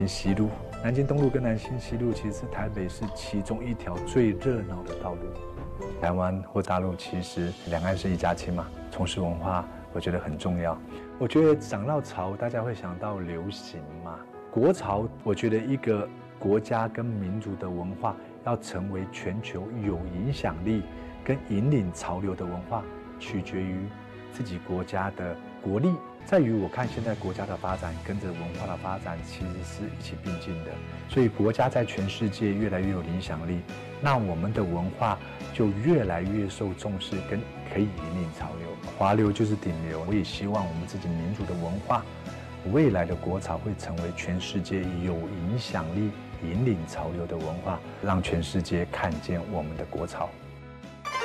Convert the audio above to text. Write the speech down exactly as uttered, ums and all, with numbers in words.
西路、南京东路跟南京西路其实是台北市其中一条最热闹的道路。台湾或大陆其实两岸是一家亲嘛，从事文化我觉得很重要。我觉得讲到潮，大家会想到流行嘛，国潮。我觉得一个国家跟民族的文化要成为全球有影响力跟引领潮流的文化，取决于自己国家的国力。在于我看现在国家的发展跟着文化的发展其实是一起并进的，所以国家在全世界越来越有影响力，那我们的文化就越来越受重视跟可以引领潮流。华流就是顶流，我也希望我们自己民族的文化未来的国潮会成为全世界有影响力引领潮流的文化，让全世界看见我们的国潮。